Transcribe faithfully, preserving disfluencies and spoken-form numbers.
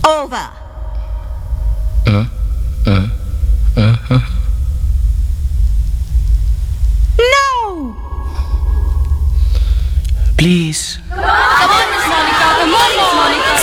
over. Uh, uh, uh, uh. No! Please. Come on, Miss Monica. Come on, Miss Monica.